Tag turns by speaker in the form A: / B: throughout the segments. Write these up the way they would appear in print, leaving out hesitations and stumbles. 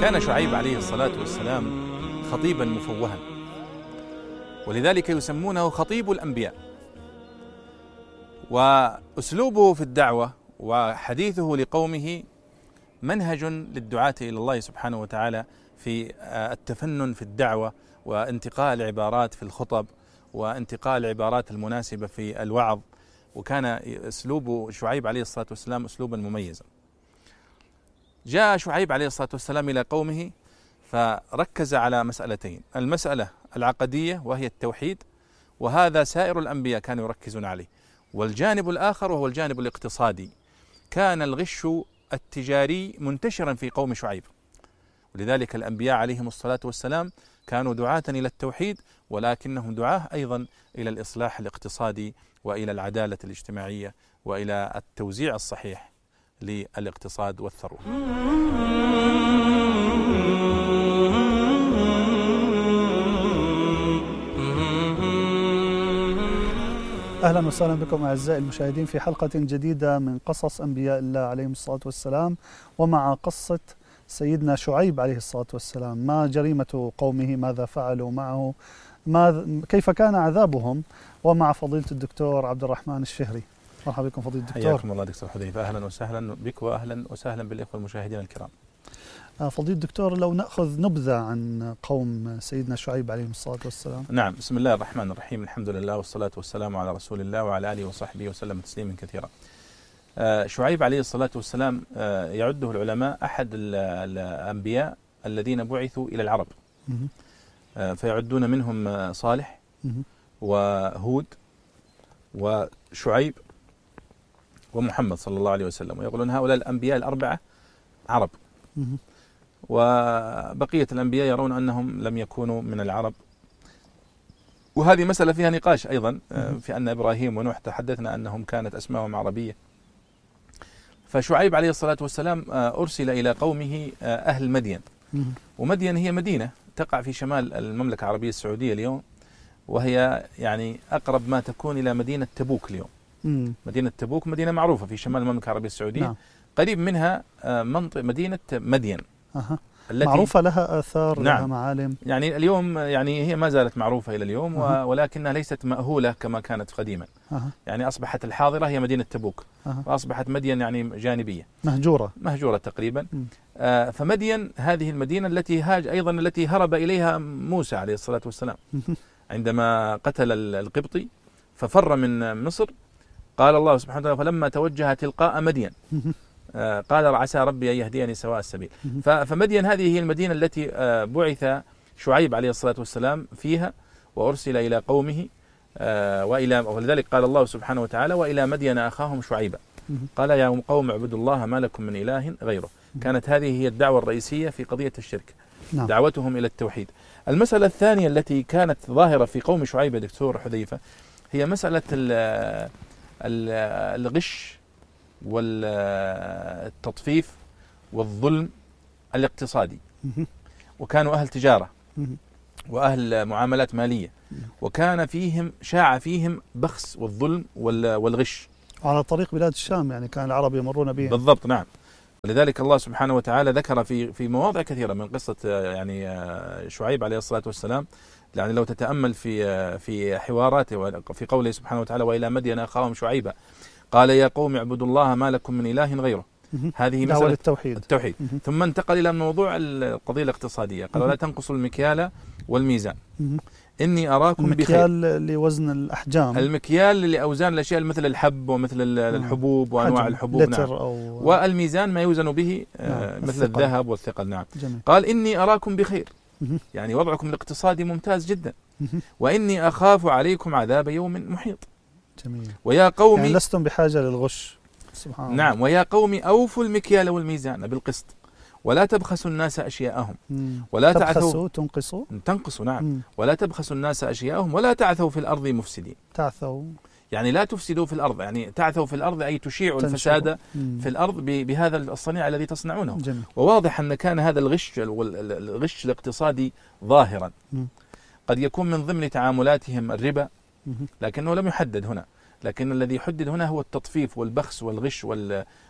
A: كان شعيب عليه الصلاة والسلام خطيبا مفوها، ولذلك يسمونه خطيب الأنبياء. وأسلوبه في الدعوة وحديثه لقومه منهج للدعاة إلى الله سبحانه وتعالى في التفنن في الدعوة، وانتقاء العبارات في الخطب، وانتقاء العبارات المناسبة في الوعظ. وكان أسلوب شعيب عليه الصلاة والسلام أسلوبا مميزا. جاء شعيب عليه الصلاة والسلام إلى قومه فركز على مسألتين: المسألة العقدية وهي التوحيد، وهذا سائر الأنبياء كانوا يركزون عليه. والجانب الآخر وهو الجانب الاقتصادي، كان الغش التجاري منتشرا في قوم شعيب، ولذلك الأنبياء عليهم الصلاة والسلام كانوا دعاة إلى التوحيد، ولكنهم دعاة أيضا إلى الإصلاح الاقتصادي وإلى العدالة الاجتماعية وإلى التوزيع الصحيح للاقتصاد والثروة.
B: أهلا وسهلا بكم أعزائي المشاهدين في حلقة جديدة من قصص أنبياء الله عليهم الصلاة والسلام، ومع قصة سيدنا شعيب عليه الصلاة والسلام. ما جريمة قومه؟ ماذا فعلوا معه؟ كيف كان عذابهم؟ ومع فضيلة الدكتور عبد الرحمن الشهري. مرحبا بكم فضيلة الدكتور.
A: حياكم الله دكتور حذيفة، أهلا وسهلا بك وأهلا وسهلا بالإخوة المشاهدين الكرام.
B: فضيلة الدكتور، لو نأخذ نبذة عن قوم سيدنا شعيب عليه الصلاة والسلام.
A: نعم، بسم الله الرحمن الرحيم، الحمد لله والصلاة والسلام على رسول الله وعلى آله وصحبه وسلم تسليما كثيرا. شعيب عليه الصلاة والسلام يعده العلماء أحد الأنبياء الذين بعثوا إلى العرب، فيعدون منهم صالح وهود وشعيب ومحمد صلى الله عليه وسلم، ويقولون هؤلاء الأنبياء الأربعة عرب، وبقية الأنبياء يرون أنهم لم يكونوا من العرب. وهذه مسألة فيها نقاش أيضا، في أن إبراهيم ونوح تحدثنا أنهم كانت أسماءهم عربية. فشعيب عليه الصلاة والسلام أرسل إلى قومه أهل مدين، ومدين هي مدينة تقع في شمال المملكة العربية السعودية اليوم، وهي يعني أقرب ما تكون إلى مدينة تبوك اليوم. مدينة تبوك مدينة معروفة في شمال المملكة العربية السعودية. نعم. قريب منها مدينة مدين التي
B: معروفة، لها آثار.
A: نعم.
B: لها معالم.
A: يعني اليوم يعني هي ما زالت معروفة إلى اليوم، ولكنها ليست مأهولة كما كانت قديما. يعني أصبحت الحاضرة هي مدينة تبوك، وأصبحت مدين يعني جانبية مهجورة تقريبا. فمدين هذه المدينة التي التي هرب إليها موسى عليه الصلاة والسلام عندما قتل القبطي ففر من مصر. قال الله سبحانه وتعالى: فلما توجه تلقاء مدين قال عسى ربي أن يهديني سواء السبيل. فمدين هذه هي المدينة التي بعث شعيب عليه الصلاة والسلام فيها، وأرسل إلى قومه. ولذلك قال الله سبحانه وتعالى: وإلى مدين أخاهم شعيبا قال يا قوم اعبدوا الله ما لكم من إله غيره. كانت هذه هي الدعوة الرئيسية في قضية الشرك. نعم. دعوتهم إلى التوحيد. المسألة الثانية التي كانت ظاهرة في قوم شعيب يا دكتور حذيفة هي مسألة الغش والتطفيف والظلم الاقتصادي. وكانوا أهل تجارة وأهل معاملات مالية، وكان شاع فيهم بخس والظلم والغش
B: على طريق بلاد الشام، يعني كان العرب يمرون بهم.
A: بالضبط، نعم. ولذلك الله سبحانه وتعالى ذكر في مواضع كثيرة من قصة يعني شعيب عليه الصلاة والسلام. يعني لو تتأمل في حواراته في قوله سبحانه وتعالى: وإلى مدين أخاهم شعيبا قال يا قوم اعبدوا الله ما لكم من إله غيره. هذه مسألة التوحيد. ثم انتقل إلى موضوع القضية الاقتصادية، قال: ولا تنقصوا المكيال والميزان إني أراكم بخير.
B: المكيال لوزن الأحجام،
A: المكيال لأوزان الأشياء مثل الحب ومثل الحبوب وأنواع الحبوب. نعم. والميزان ما يوزن به مثل الذهب والثقل. نعم. جميل. قال إني أراكم بخير، يعني وضعكم الاقتصادي ممتاز جدا، وإني أخاف عليكم عذاب يوم محيط.
B: جميل.
A: ويا قوم
B: يعني لستم بحاجة للغش. سبحان الله.
A: نعم. ويا قوم أوفوا المكيال والميزان بالقسط ولا تبخسوا الناس أشياءهم ولا تعثوا تنقصوا. نعم. ولا تبخسوا الناس أشياءهم ولا تعثوا في الأرض مفسدين.
B: تعثوا
A: يعني لا تفسدوا في الأرض، يعني تعثوا في الأرض أي تشيعوا الفساد في الأرض بهذا الصنيع الذي تصنعونه.
B: جميل.
A: وواضح أن كان هذا الغش الاقتصادي ظاهرا. قد يكون من ضمن تعاملاتهم الربا، لكنه لم يحدد هنا، لكن الذي يحدد هنا هو التطفيف والبخس والغش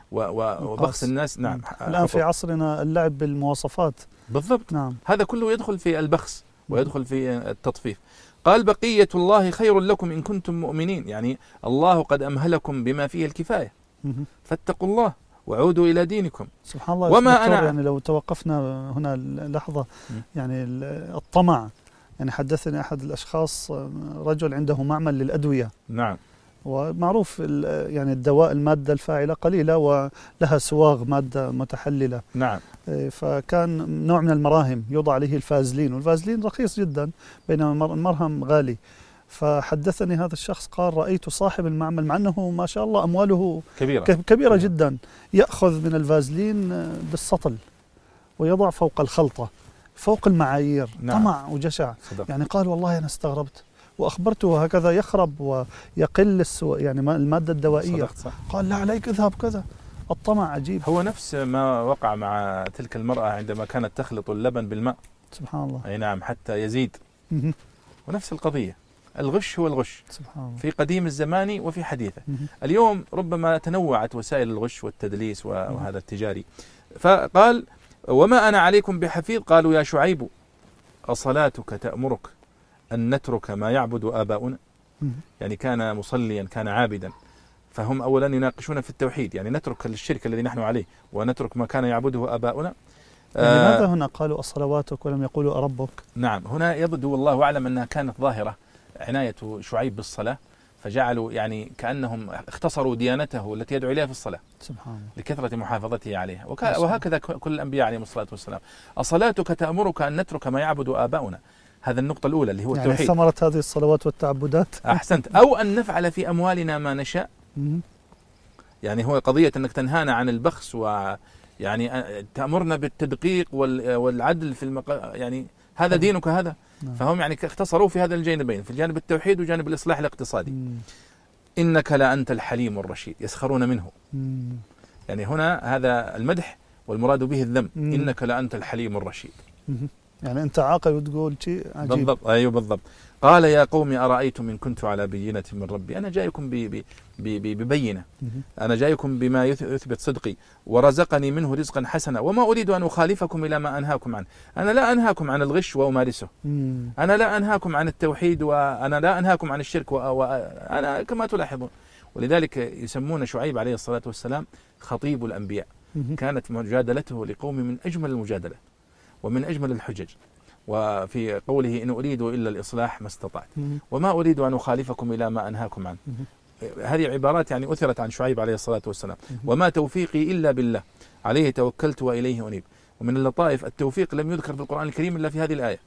A: وبخس الناس. نعم.
B: الآن في عصرنا اللعب بالمواصفات.
A: بالضبط.
B: نعم.
A: هذا كله يدخل في البخس ويدخل في التطفيف. قال بقية الله خير لكم إن كنتم مؤمنين، يعني الله قد أمهلكم بما فيه الكفاية، فاتقوا الله وعودوا إلى دينكم.
B: سبحان الله. وما أنا يعني لو توقفنا هنا لحظة، يعني الطمع، يعني حدثني أحد الأشخاص رجل عنده معمل للأدوية.
A: نعم.
B: ومعروف يعني الدواء المادة الفاعلة قليلة ولها سواغ مادة متحللة.
A: نعم.
B: فكان نوع من المراهم يوضع عليه الفازلين، والفازلين رخيص جدا بينما المرهم غالي. فحدثني هذا الشخص قال رأيت صاحب المعمل مع أنه ما شاء الله أمواله كبيرة جدا يأخذ من الفازلين بالسطل ويضع فوق الخلطة فوق المعايير. نعم. طمع وجشع. صدق. يعني قال والله أنا استغربت وأخبرته هكذا يخرب ويقل يعني المادة الدوائية.
A: صح.
B: قال لا عليك اذهب كذا. الطمع عجيب.
A: هو نفس ما وقع مع تلك المرأة عندما كانت تخلط اللبن بالماء.
B: سبحان الله.
A: أي نعم، حتى يزيد. ونفس القضية، الغش هو الغش
B: سبحان الله.
A: في قديم الزمان وفي حديثه. اليوم ربما تنوعت وسائل الغش والتدليس وهذا التجاري. فقال وما أنا عليكم بحفيظ. قالوا يا شعيب أصلاتك تأمرك أن نترك ما يعبد آباؤنا؟ يعني كان مصليا، كان عابدا، فهم أولا يناقشون في التوحيد، يعني نترك الشرك الذي نحن عليه ونترك ما كان يعبده آباؤنا.
B: لماذا هنا قالوا أصلواتك ولم يقولوا أربك؟
A: نعم، هنا يبدو والله أعلم أنها كانت ظاهرة عناية شعيب بالصلاة، فجعلوا يعني كأنهم اختصروا ديانته التي يدعو إليها في الصلاة
B: سبحان الله
A: لكثرة محافظته عليها. وهكذا كل الأنبياء عليهم الصلاة والسلام. أصلاتك تأمرك أن نترك ما يعبد آباؤنا، هذا النقطة الأولى اللي هو التوحيد.
B: يعني ثمرة هذه الصلوات والتعبدات.
A: أحسنت. أو أن نفعل في أموالنا ما نشاء. يعني هو قضية أنك تنهانا عن البخس، ويعني تأمرنا بالتدقيق والعدل في يعني هذا دينك هذا. فهم يعني اختصروا في هذا الجانبين، في الجانب التوحيد وجانب الإصلاح الاقتصادي. إنك لأنت الحليم الرشيد، يسخرون منه. يعني هنا هذا المدح والمراد به الذم. إنك لأنت الحليم الرشيد،
B: يعني أنت عاقل وتقول شيء عجيب.
A: بالضبط. أيوه بالضبط. قال يا قوم أرأيتم إن كنت على بينة من ربي. أنا جايكم ببينة، أنا جايكم بما يثبت صدقي ورزقني منه رزقا حسنا، وما أريد أن أخالفكم إلى ما أنهاكم عنه. أنا لا أنهاكم عن الغش وأمارسه، أنا لا أنهاكم عن التوحيد، وأنا لا أنهاكم عن الشرك، وأنا كما تلاحظون. ولذلك يسمون شعيب عليه الصلاة والسلام خطيب الأنبياء. كانت مجادلته لقوم من أجمل المجادلات ومن أجمل الحجج. وفي قوله إن أريد إلا الإصلاح ما استطعت وما أريد أن أخالفكم إلى ما أنهاكم عنه. هذه عبارات يعني أثرت عن شعيب عليه الصلاة والسلام. وما توفيقي إلا بالله عليه توكلت وإليه أنيب. ومن اللطائف التوفيق لم يذكر في القرآن الكريم إلا في هذه الآية،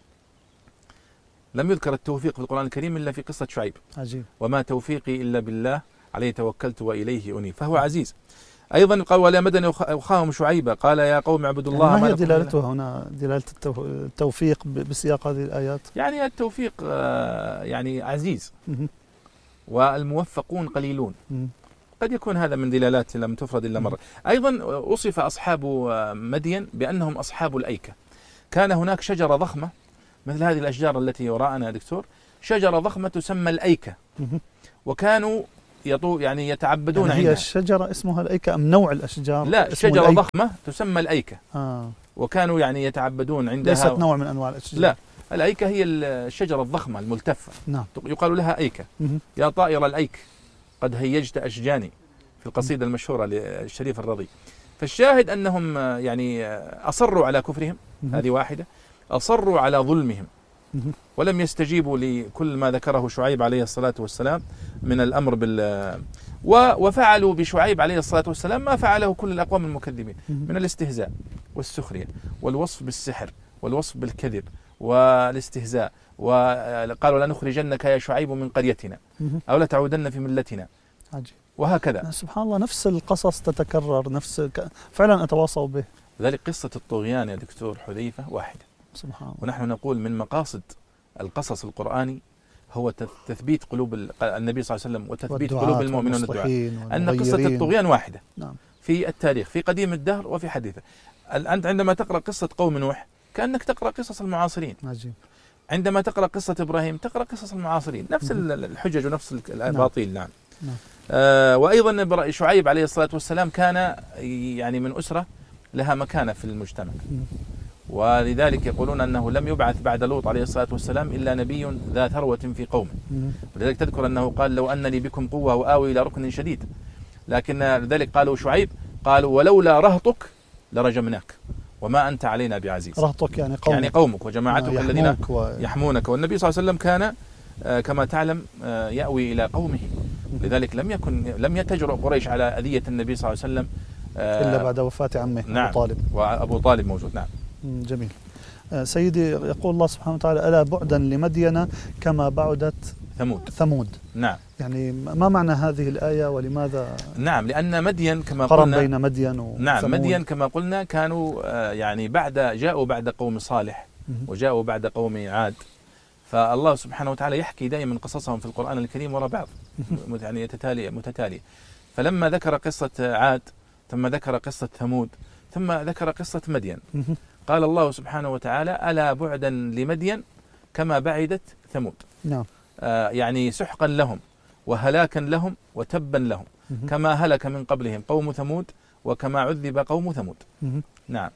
A: لم يذكر التوفيق في القرآن الكريم إلا في قصة شعيب.
B: عجيب.
A: وما توفيقي إلا بالله عليه توكلت وإليه أنيب، فهو عزيز. أيضا قال ولا مدن أخاهم شعيبة قال يا قوم اعبدوا الله.
B: يعني ما هي دلالتها هنا، دلالة التوفيق بسياق هذه الآيات؟
A: يعني التوفيق يعني عزيز والموفقون قليلون. قد يكون هذا من دلالات لم تفرد إلا مرة. أيضا وصف أصحاب مدين بأنهم أصحاب الأيكة. كان هناك شجرة ضخمة مثل هذه الأشجار التي وراءنا يا دكتور، شجرة ضخمة تسمى الأيكة، وكانوا يعني يتعبدون
B: يعني
A: عندها.
B: هي الشجرة اسمها الأيكة أم نوع الأشجار؟
A: لا، شجرة ضخمة تسمى الأيكة. وكانوا يعني يتعبدون عندها.
B: ليست نوع من أنواع الأشجار.
A: لا، الأيكة هي الشجرة الضخمة الملتفة.
B: نعم.
A: يقال لها أيكة. يا طائر الأيك قد هيجت أشجاني، في القصيدة المشهورة للشريف الرضي. فالشاهد أنهم يعني أصروا على كفرهم، هذه واحدة. أصروا على ظلمهم ولم يستجيبوا لكل ما ذكره شعيب عليه الصلاة والسلام من الأمر وفعلوا بشعيب عليه الصلاة والسلام ما فعله كل الأقوام المكذبين من الاستهزاء والسخرية والوصف بالسحر والوصف بالكذب والاستهزاء. وقالوا لا نخرجنك يا شعيب من قريتنا أو لا تعودن في ملتنا.
B: عجيب.
A: وهكذا
B: سبحان الله، نفس القصص تتكرر، فعلا أتواصوا به.
A: ذلك قصة الطغيان يا دكتور حذيفة واحدة.
B: سبحان الله.
A: ونحن نقول من مقاصد القصص القرآني هو تثبيت قلوب النبي صلى الله عليه وسلم وتثبيت قلوب المؤمنين والدعاء. أن قصة الطغيان واحدة.
B: نعم.
A: في التاريخ، في قديم الدهر وفي حديثه. أنت عندما تقرأ قصة قوم نوح كأنك تقرأ قصص المعاصرين.
B: عجيب.
A: عندما تقرأ قصة إبراهيم تقرأ قصص المعاصرين، نفس الحجج ونفس الأباطيل. نعم. وأيضا شعيب عليه الصلاة والسلام كان يعني من أسرة لها مكانة في المجتمع، ولذلك يقولون أنه لم يبعث بعد لوط عليه الصلاة والسلام إلا نبي ذا ثروة في قومه. ولذلك تذكر أنه قال لو أن لي بكم قوة وآوي إلى ركن شديد، لكن لذلك قالوا شعيب قالوا ولولا رهطك لرجمناك وما أنت علينا بعزيز.
B: رهطك يعني
A: قومك وجماعتك الذين يحمونك. والنبي صلى الله عليه وسلم كان كما تعلم يأوي إلى قومه، لذلك لم يتجرؤ قريش على أذية النبي صلى الله عليه وسلم
B: إلا بعد وفاة عمه
A: نعم أبو طالب، وأبو طالب موجود. نعم.
B: جميل. سيدي، يقول الله سبحانه وتعالى ألا بعدا لمدين كما بعدت ثمود.
A: نعم.
B: يعني ما معنى هذه الآية ولماذا؟
A: نعم، لأن مدين كما
B: قرن بين مدين وثمود.
A: نعم، مدين كما قلنا كانوا يعني جاءوا بعد قوم صالح وجاءوا بعد قوم عاد، فالله سبحانه وتعالى يحكي دائما قصصهم في القرآن الكريم وراء بعض يعني متتالية. فلما ذكر قصة عاد ثم ذكر قصة ثمود ثم ذكر قصة مدين، قال الله سبحانه وتعالى ألا بعدا لمدين كما بعدت ثمود.
B: نعم.
A: يعني سحقا لهم وهلاكا لهم وتبا لهم كما هلك من قبلهم قوم ثمود وكما عذب قوم ثمود. نعم.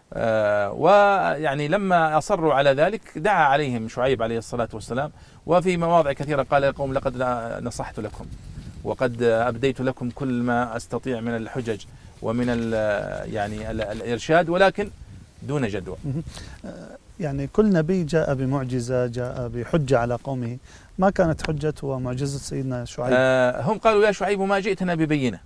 A: ويعني لما أصروا على ذلك دعا عليهم شعيب عليه الصلاة والسلام، وفي مواضع كثيرة قال يا قوم لقد نصحت لكم وقد أبديت لكم كل ما أستطيع من الحجج ومن يعني الإرشاد، ولكن دون جدوى.
B: يعني كل نبي جاء بمعجزة، جاء بحجة على قومه، ما كانت حجة ومعجزة سيدنا شعيب؟
A: هم قالوا يا شعيب ما جئتنا ببينة.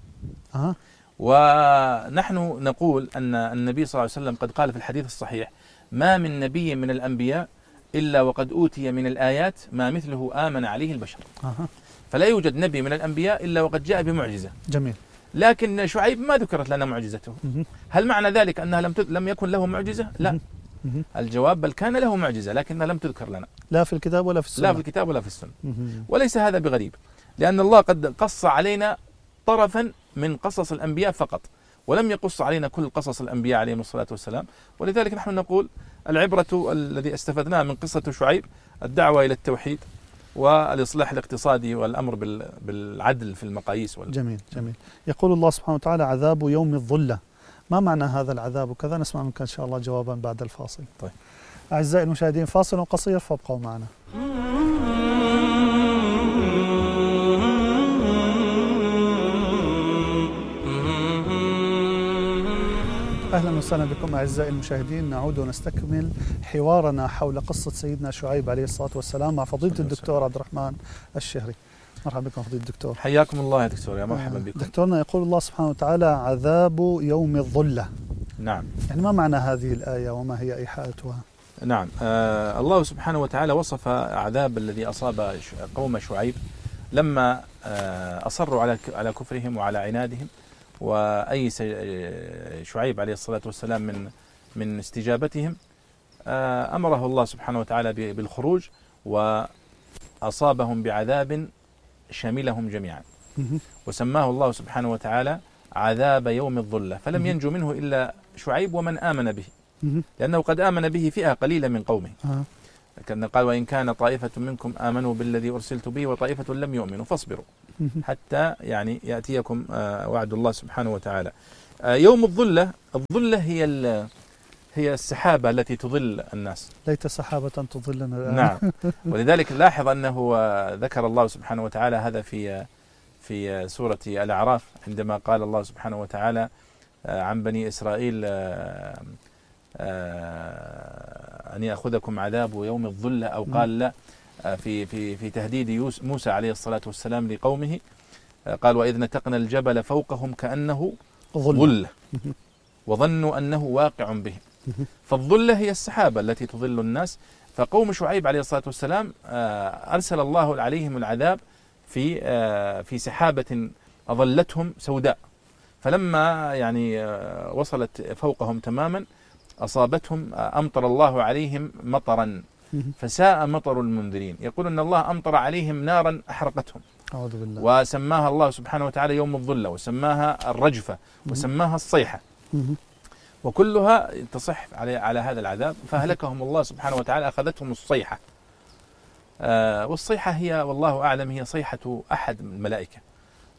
A: ونحن نقول أن النبي صلى الله عليه وسلم قد قال في الحديث الصحيح ما من نبي من الأنبياء إلا وقد أوتي من الآيات ما مثله آمن عليه البشر. فلا يوجد نبي من الأنبياء إلا وقد جاء بمعجزة.
B: جميل.
A: لكن شعيب ما ذكرت لنا معجزته. هل معنى ذلك أنها لم يكن له معجزة؟ لا. الجواب بل كان له معجزة لكنها لم تذكر لنا،
B: لا في الكتاب ولا في السنة.
A: لا في الكتاب ولا في السنة. وليس هذا بغريب، لأن الله قد قص علينا طرفا من قصص الأنبياء فقط، ولم يقص علينا كل قصص الأنبياء عليهم الصلاة والسلام. ولذلك نحن نقول العبرة الذي استفدناه من قصة شعيب الدعوة إلى التوحيد والإصلاح الاقتصادي والأمر بالعدل في المقاييس
B: جميل. يقول الله سبحانه وتعالى عذاب يوم الظلة، ما معنى هذا العذاب؟ وكذا نسمع منك إن شاء الله جوابا بعد الفاصل.
A: طيب
B: أعزائي المشاهدين، فاصل قصير فابقوا معنا. أهلا وسهلا بكم أعزائي المشاهدين، نعود ونستكمل حوارنا حول قصة سيدنا شعيب عليه الصلاة والسلام مع فضيلة الدكتور عبد الرحمن الشهري. مرحبا بكم فضيلة الدكتور.
A: حياكم الله يا دكتور، يا مرحبا بكم.
B: دكتورنا، يقول الله سبحانه وتعالى عذاب يوم الظلة.
A: نعم.
B: يعني ما معنى هذه الآية وما هي إيحاءتها؟
A: نعم. الله سبحانه وتعالى وصف عذاب الذي أصاب قوم شعيب لما أصروا على كفرهم وعلى عنادهم، وأيس شعيب عليه الصلاة والسلام من استجابتهم. أمره الله سبحانه وتعالى بالخروج وأصابهم بعذاب شملهم جميعا، وسماه الله سبحانه وتعالى عذاب يوم الظلة، فلم ينجو منه إلا شعيب ومن آمن به، لأنه قد آمن به فئة قليلة من قومه. كان قال وإن كان طائفة منكم آمنوا بالذي أرسلت به وطائفة لم يؤمنوا فاصبروا حتى يعني يأتيكم وعد الله سبحانه وتعالى. يوم الظلة هي السحابة التي تظل الناس.
B: ليت سحابة تظلنا الآن.
A: نعم. ولذلك لاحظ أنه ذكر الله سبحانه وتعالى هذا في سورة الأعراف عندما قال الله سبحانه وتعالى عن بني إسرائيل أن يأخذكم عذاب يوم الظلة، أو قال لا في تهديد موسى عليه الصلاة والسلام لقومه، قال وإذ نتقنا الجبل فوقهم كأنه ظلة وظنوا أنه واقع بهم. فالظلة هي السحابة التي تظل الناس. فقوم شعيب عليه الصلاة والسلام أرسل الله عليهم العذاب في سحابة أظلتهم سوداء، فلما يعني وصلت فوقهم تماما أصابتهم أمطر الله عليهم مطرا فساء مطر المنذرين. يقول أن الله أمطر عليهم نارا أحرقتهم،
B: أعوذ بالله.
A: وسماها الله سبحانه وتعالى يوم الظلة، وسماها الرجفة، وسماها الصيحة، وكلها تصح على هذا العذاب. فهلكهم الله سبحانه وتعالى، أخذتهم الصيحة. والصيحة هي والله أعلم هي صيحة أحد الملائكة،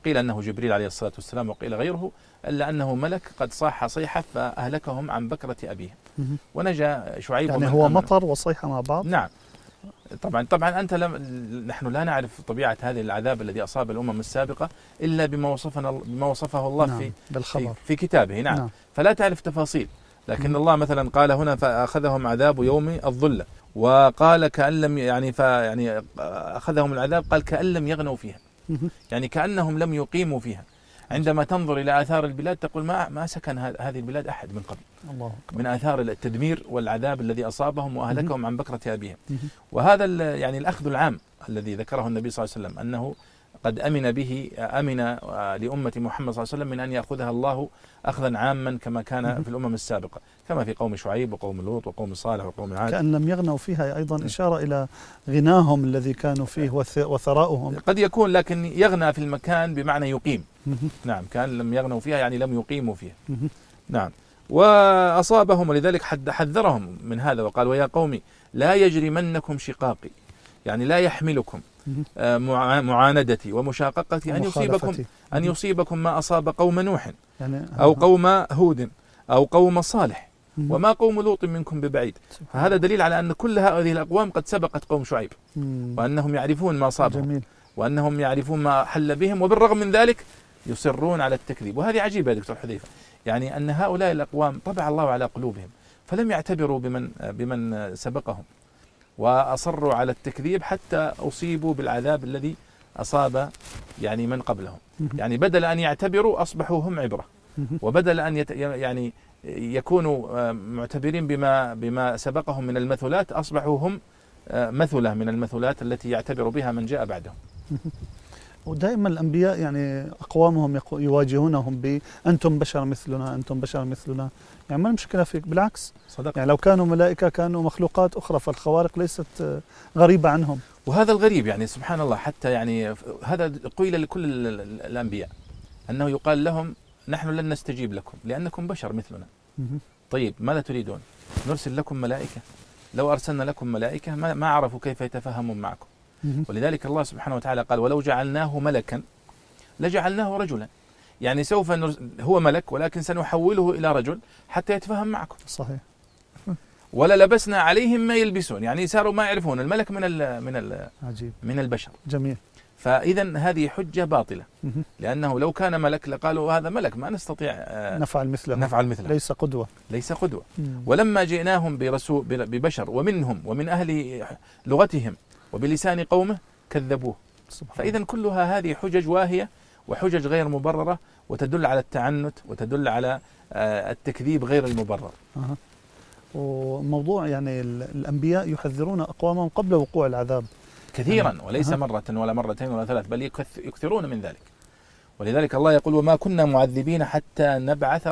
A: قيل أنه جبريل عليه الصلاة والسلام وقيل غيره، إلا أنه ملك قد صاح صيحة فأهلكهم عن بكرة أبيهم ونجا شعيب.
B: يعني هو مطر وصيحة مع بعض؟
A: نعم. طبعا أنت نحن لا نعرف طبيعة هذه العذاب الذي أصاب الأمم السابقة إلا بما وصفه الله
B: نعم بالخبر
A: في كتابه. نعم. فلا تعرف تفاصيل، لكن الله مثلا قال هنا فأخذهم عذاب يوم الظلة، وقال كأن لم يعني أخذهم العذاب قال كأن لم يغنوا فيها، يعني كأنهم لم يقيموا فيها. عندما تنظر إلى آثار البلاد تقول ما سكن هذه البلاد أحد من قبل،
B: الله أكبر.
A: من آثار التدمير والعذاب الذي أصابهم وأهلكهم عن بكرة أبيهم. وهذا يعني الأخذ العام الذي ذكره النبي صلى الله عليه وسلم، أنه قد أمن لأمة محمد صلى الله عليه وسلم من أن يأخذها الله أخذا عاما كما كان في الأمم السابقة، كما في قوم شعيب وقوم لوط وقوم صالح وقوم عاد.
B: كأن لم يغنوا فيها أيضا إشارة إلى غناهم الذي كانوا فيه وثراؤهم.
A: قد يكون، لكن يغنى في المكان بمعنى يقيم. نعم، كان لم يغنوا فيها يعني لم يقيموا فيها. نعم. وأصابهم، ولذلك حذرهم من هذا وقال ويا قوم لا يجرمنكم شقاقي، يعني لا يحملكم معاندتي ومشاققتي أن يصيبكم ما أصاب قوم نوح يعني أو قوم هود أو قوم صالح وما قوم لوط منكم ببعيد. فهذا دليل على أن كل هذه الأقوام قد سبقت قوم شعيب، وأنهم يعرفون ما أصابهم وأنهم يعرفون ما حل بهم، وبالرغم من ذلك يصرون على التكذيب. وهذه عجيبة يا دكتور حذيفة، يعني أن هؤلاء الأقوام طبع الله على قلوبهم فلم يعتبروا بمن سبقهم، وأصروا على التكذيب حتى أصيبوا بالعذاب الذي أصاب يعني من قبلهم. يعني بدل أن يعتبروا أصبحوا هم عبرة، وبدل أن يعني يكونوا معتبرين بما سبقهم من المثلات أصبحوا هم مثلة من المثلات التي يعتبر بها من جاء بعدهم.
B: ودائما الأنبياء يعني أقوامهم يواجهونهم بأنتم بشر مثلنا، أنتم بشر مثلنا، يعني ما المشكلة فيك، بالعكس
A: صدق.
B: يعني لو كانوا ملائكة كانوا مخلوقات أخرى، فالخوارق ليست غريبة عنهم.
A: وهذا الغريب يعني سبحان الله، حتى يعني هذا قيل لكل الأنبياء أنه يقال لهم نحن لن نستجيب لكم لأنكم بشر مثلنا. طيب ماذا تريدون؟ نرسل لكم ملائكة؟ لو أرسلنا لكم ملائكة ما عرفوا كيف يتفاهمون معكم. ولذلك الله سبحانه وتعالى قال ولو جعلناه ملكا لجعلناه رجلا، يعني سوف هو ملك ولكن سنحوله إلى رجل حتى يتفاهم معكم.
B: صحيح.
A: ولا لبسنا عليهم ما يلبسون، يعني صاروا ما يعرفون الملك
B: عجيب.
A: من البشر.
B: جميل.
A: فإذا هذه حجة باطلة، لأنه لو كان ملك لقالوا هذا ملك ما نستطيع
B: نفعل مثله، ليس قدوة.
A: ولما جئناهم ببشر ومن أهل لغتهم وبلسان قومه كذبوه. فإذا كلها هذه حجج واهية وحجج غير مبررة، وتدل على التعنت وتدل على التكذيب غير المبرر.
B: وموضوع يعني الأنبياء يحذرون أقوامهم قبل وقوع العذاب
A: كثيرا، وليس مرة ولا مرتين ولا ثلاث، بل يكثرون من ذلك. ولذلك الله يقول وما كنا معذبين حتى نبعث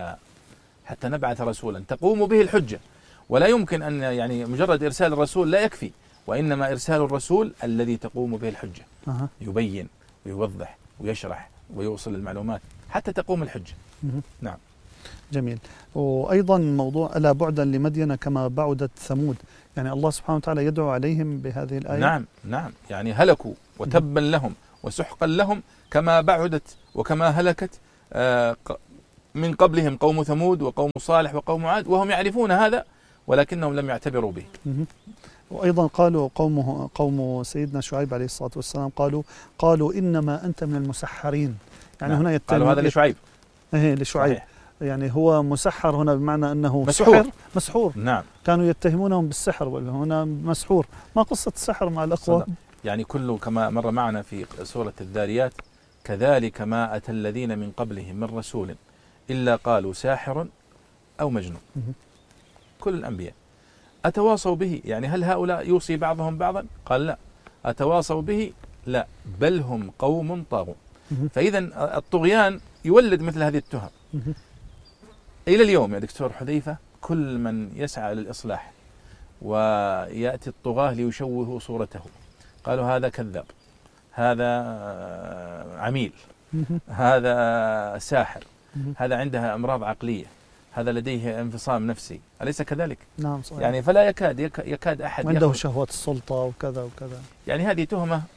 A: رسولا تقوم به الحجة. ولا يمكن أن يعني مجرد إرسال الرسول لا يكفي، وإنما إرسال الرسول الذي تقوم به الحجة، يبين ويوضح ويشرح ويوصل المعلومات حتى تقوم الحجة. نعم.
B: جميل. وأيضا موضوع ألا بعدا لمدين كما بعدت ثمود، يعني الله سبحانه وتعالى يدعو عليهم بهذه الآية.
A: نعم، يعني هلكوا وتبا لهم وسحقا لهم كما بعدت وكما هلكت من قبلهم قوم ثمود وقوم صالح وقوم عاد، وهم يعرفون هذا ولكنهم لم يعتبروا به.
B: وأيضا قالوا قوم سيدنا شعيب عليه الصلاة والسلام قالوا إنما أنت من المسحرين، يعني هنا
A: قالوا هذا لشعيب.
B: لشعيب صحيح. يعني هو مسحر هنا بمعنى أنه مسحور.
A: نعم.
B: كانوا يتهمونهم بالسحر، وهنا مسحور. ما قصة السحر مع الأقوام؟
A: يعني كله كما مر معنا في سورة الذاريات كذلك ما أتى الذين من قبلهم من رسول إلا قالوا ساحر أو مجنون. كل الأنبياء أتواصوا به، يعني هل هؤلاء يوصي بعضهم بعضا؟ قال لا. أتواصوا به؟ لا، بل هم قوم طاغون. فإذا الطغيان يولد مثل هذه التهم. إلى اليوم يا دكتور حذيفة كل من يسعى للإصلاح ويأتي الطغاة ليشوهوا صورته قالوا هذا كذاب، هذا عميل، هذا ساحر، هذا عنده أمراض عقلية، هذا لديه انفصام نفسي، أليس كذلك؟
B: نعم صحيح.
A: يعني فلا يكاد أحد
B: عنده شهوة السلطة وكذا وكذا.
A: يعني هذه تهمة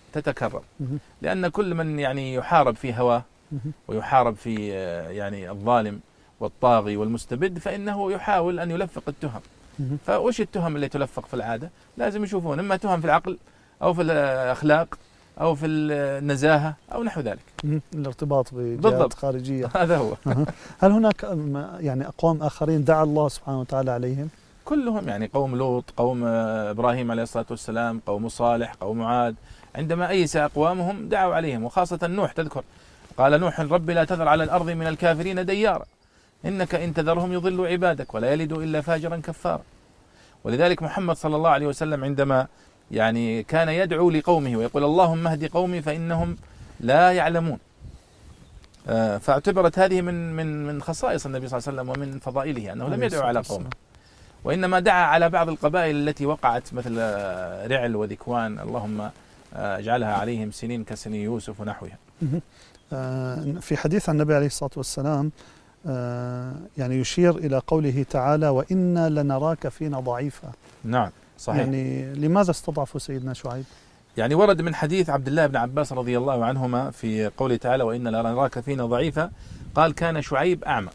A: تتكرر، لأن كل من يعني يحارب في هواه ويحارب في يعني الظالم والطاغي والمستبد فإنه يحاول أن يلفق التهم. فوش التهم اللي تلفق في العادة؟ لازم يشوفون إما تهم في العقل أو في الأخلاق أو في النزاهة أو نحو ذلك.
B: الارتباط بجهات خارجية.
A: هذا هو.
B: هل هناك يعني أقوام آخرين دعا الله سبحانه وتعالى عليهم؟
A: كلهم، يعني قوم لوط، قوم إبراهيم عليه الصلاة والسلام، قوم صالح، قوم عاد، عندما أيس أقوامهم دعوا عليهم، وخاصة نوح. تذكر قال نوح رب لا تذر على الأرض من الكافرين ديارا إنك إن تذرهم يضلوا عبادك ولا يلدوا إلا فاجرا كفارا. ولذلك محمد صلى الله عليه وسلم عندما يعني كان يدعو لقومه ويقول اللهم اهد قومي فإنهم لا يعلمون، فاعتبرت هذه من خصائص النبي صلى الله عليه وسلم ومن فضائله أنه لم يدعو على قومه، وإنما دعا على بعض القبائل التي وقعت مثل رعل وذكوان، اللهم اجعلها عليهم سنين كسني يوسف ونحوها.
B: في حديث عن النبي عليه الصلاة والسلام يعني يشير إلى قوله تعالى وإنا لنراك فينا ضعيفا.
A: نعم صحيح. يعني
B: لماذا استضعفوا سيدنا شعيب؟
A: يعني ورد من حديث عبد الله بن عباس رضي الله عنهما في قوله تعالى وإنا لنراك فينا ضعيفا، قال كان شعيب أعمى،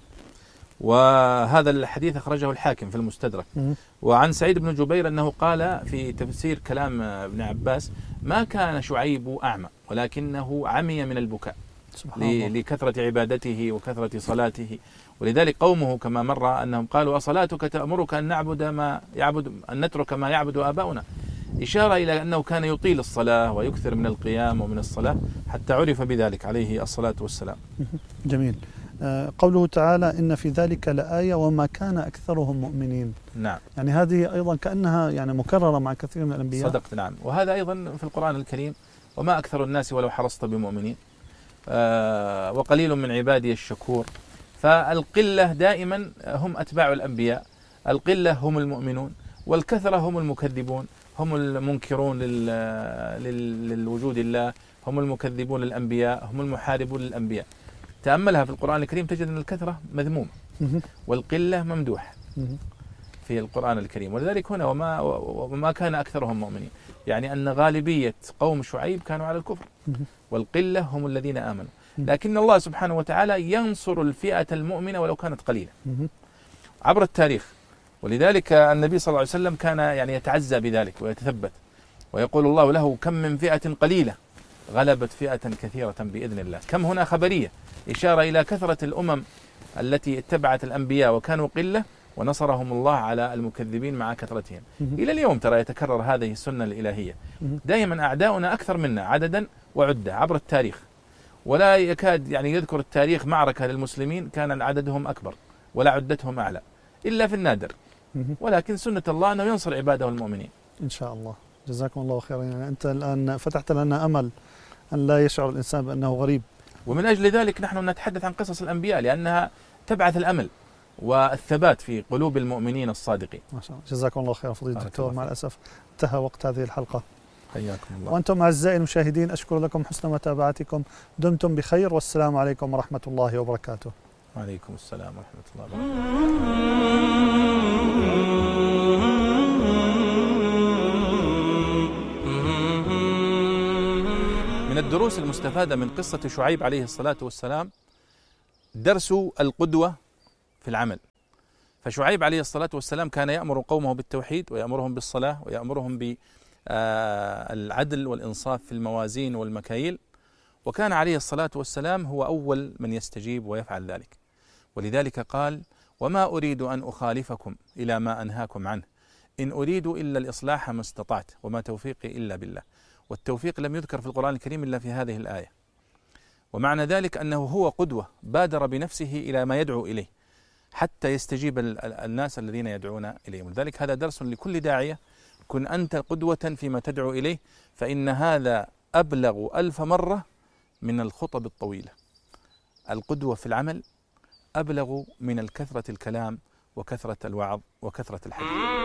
A: وهذا الحديث أخرجه الحاكم في المستدرك. وعن سعيد بن جبير أنه قال في تفسير كلام ابن عباس ما كان شعيب أعمى ولكنه عمي من البكاء لكثرة عبادته وكثرة صلاته. ولذلك قومه كما مر أنهم قالوا أصلاتك تأمرك أن نترك ما يعبد آباؤنا، إشارة إلى أنه كان يطيل الصلاة ويكثر من القيام ومن الصلاة حتى عرف بذلك عليه الصلاة والسلام.
B: جميل. قوله تعالى إن في ذلك لآية وما كان أكثرهم مؤمنين.
A: نعم.
B: يعني هذه أيضا كأنها يعني مكررة مع كثير من الأنبياء.
A: صدقت. نعم. وهذا أيضا في القرآن الكريم وما أكثر الناس ولو حرصت بمؤمنين وقليل من عبادي الشكور. فالقلة دائما هم أتباع الأنبياء، القلة هم المؤمنون، والكثرة هم المكذبون، هم المنكرون للوجود الله، هم المكذبون للأنبياء، هم المحاربون للأنبياء. تأملها في القرآن الكريم تجد أن الكثرة مذمومة والقلة ممدوح في القرآن الكريم. ولذلك هنا وما كان أكثرهم مؤمنين، يعني أن غالبية قوم شعيب كانوا على الكفر والقلة هم الذين آمنوا. لكن الله سبحانه وتعالى ينصر الفئة المؤمنة ولو كانت قليلة عبر التاريخ. ولذلك النبي صلى الله عليه وسلم كان يعني يتعزى بذلك ويتثبت ويقول الله له كم من فئة قليلة غلبت فئة كثيرة بإذن الله. كم هنا خبرية إشارة إلى كثرة الأمم التي اتبعت الأنبياء وكانوا قلة ونصرهم الله على المكذبين مع كثرتهم. إلى اليوم ترى يتكرر هذه السنة الإلهية، دائما أعداؤنا أكثر منا عددا وعدة عبر التاريخ، ولا يكاد يعني يذكر التاريخ معركة للمسلمين كان عددهم أكبر ولا عدتهم أعلى إلا في النادر، ولكن سنة الله أنه ينصر عباده المؤمنين
B: إن شاء الله. جزاكم الله خيرا. يعني أنت الآن فتحت لنا أمل أن لا يشعر الإنسان بأنه غريب،
A: ومن أجل ذلك نحن نتحدث عن قصص الأنبياء لأنها تبعث الأمل والثبات في قلوب المؤمنين الصادقين.
B: ما شاء الله. جزاكم الله خيرا فضيلة الدكتور. مع الأسف انتهى وقت هذه الحلقة.
A: حياكم الله.
B: وأنتم أعزائي المشاهدين أشكر لكم حسن متابعتكم، دمتم بخير والسلام عليكم ورحمة الله وبركاته.
A: وعليكم السلام ورحمة الله وبركاته. من الدروس المستفادة من قصة شعيب عليه الصلاة والسلام درس القدوة في العمل. فشعيب عليه الصلاة والسلام كان يأمر قومه بالتوحيد ويأمرهم بالصلاة ويأمرهم بالعدل والإنصاف في الموازين والمكاييل، وكان عليه الصلاة والسلام هو أول من يستجيب ويفعل ذلك. ولذلك قال وما أريد أن أخالفكم إلى ما أنهاكم عنه إن أريد إلا الإصلاح ما استطعت وما توفيقي إلا بالله. والتوفيق لم يذكر في القرآن الكريم إلا في هذه الآية. ومعنى ذلك أنه هو قدوة بادر بنفسه إلى ما يدعو إليه حتى يستجيب الناس الذين يدعون إليه. ولذلك هذا درس لكل داعية، كن أنت قدوة فيما تدعو إليه، فإن هذا أبلغ 1000 مرة من الخطب الطويلة. القدوة في العمل أبلغ من الكثرة الكلام وكثرة الوعظ وكثرة الحديث.